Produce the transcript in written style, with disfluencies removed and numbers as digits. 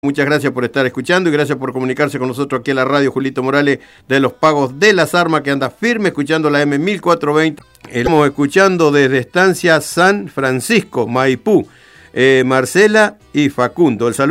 Muchas gracias por estar escuchando y gracias por comunicarse con nosotros aquí en la radio. Julito Morales de los Pagos de las Armas, que anda firme escuchando la M1420. Estamos escuchando desde Estancia San Francisco, Maipú, Marcela y Facundo. El saludo